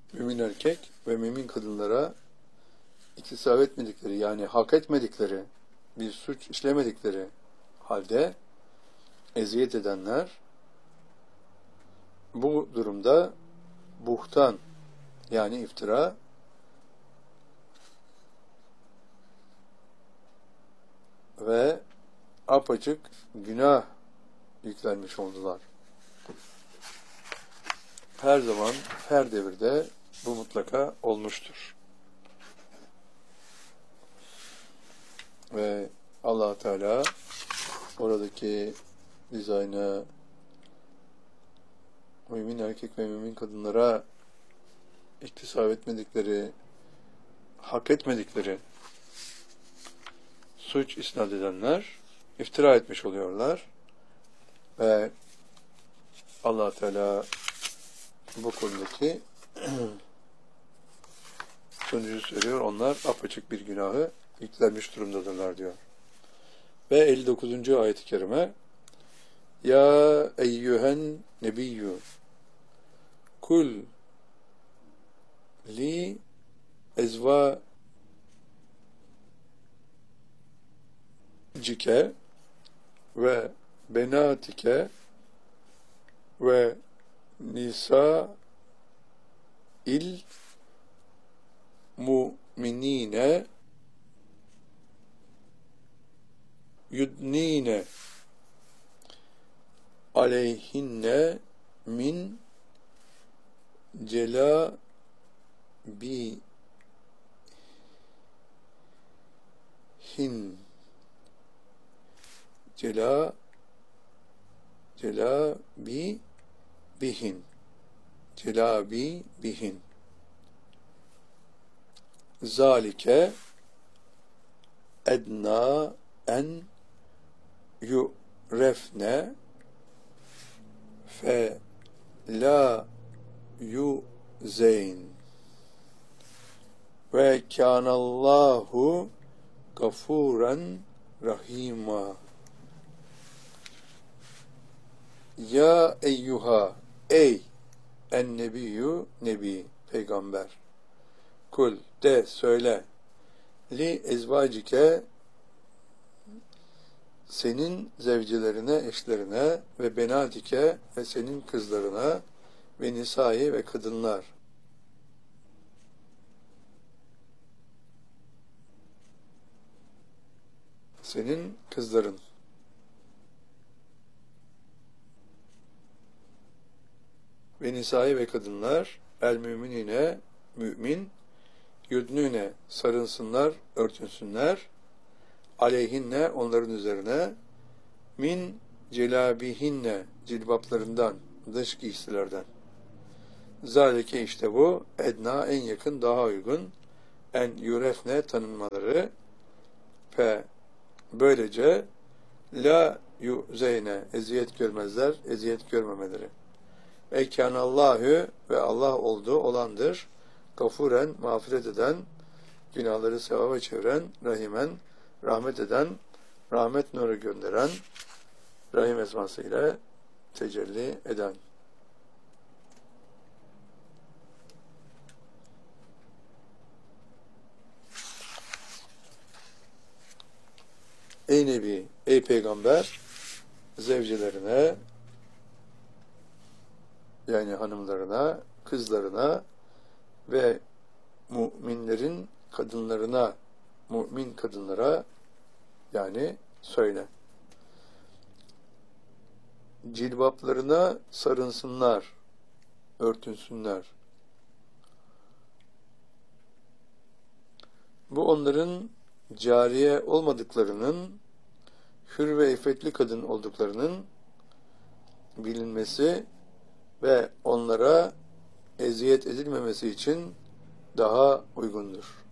mümin erkek ve mümin kadınlara iktisap etmedikleri, yani hak etmedikleri, bir suç işlemedikleri halde eziyet edenler, bu durumda buhtan, yani iftira ve apaçık günah yüklenmiş oldular. Her zaman, her devirde bu mutlaka olmuştur. Ve Allah Teala oradaki dizaynı mümin erkek ve mümin kadınlara iktisap etmedikleri, hak etmedikleri suç isnat edenler iftira etmiş oluyorlar. Ve Allah Teala bu konudaki sonucu söylüyor. Onlar apaçık bir günahı yüklenmiş durumdadırlar diyor. Ve 59. ayet-i kerime, Ya eyyühen nebiyyü kul li ezvacike ve benatike ve nisa il mu'minine yudnine aleyhinne min celabihin celabibihin zalike edna en yu'refne fe la yuzeyn ve kânallahu gafûren rahîmâ. Ya eyyuha, ey ennebiyyü, nebi, peygamber, kul, de, söyle, li ezvacike, senin zevcelerine, eşlerine ve benatike ve senin kızlarına ve nisai ve kadınlar, senin kızların ve nisai ve kadınlar el müminine, mümin, yudnüne, sarınsınlar, örtünsünler, aleyhinne, onların üzerine, min celabihinne, cilbaplarından, dış giysilerden. Zalike, işte bu, edna, en yakın, daha uygun, en yurefne, tanınmaları, fe, böylece, la yuzeyne, eziyet görmezler, eziyet görmemeleri. Ekânallâhü, ve Allah olduğu olandır, gafuren, mağfiret eden, günahları sevaba çeviren, rahimen, rahmet eden, rahmet nuru gönderen, rahim esması ile tecelli eden. Ey Nebi, ey Peygamber, zevcelerine, yani hanımlarına, kızlarına ve müminlerin kadınlarına, mümin kadınlara, yani söyle. Cilbaplarına sarınsınlar, örtünsünler. Bu onların cariye olmadıklarının, hür ve iffetli kadın olduklarının bilinmesi ve onlara eziyet edilmemesi için daha uygundur.